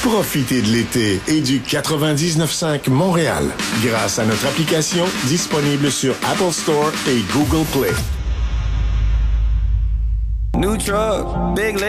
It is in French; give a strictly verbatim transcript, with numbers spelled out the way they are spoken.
Profitez de l'été et du quatre-vingt-dix-neuf cinq Montréal grâce à notre application disponible sur Apple Store et Google Play. New truck, big